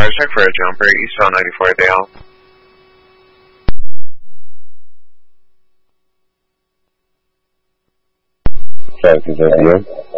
Fire check for a jumper, East on 94 Dale. Sorry, is that you?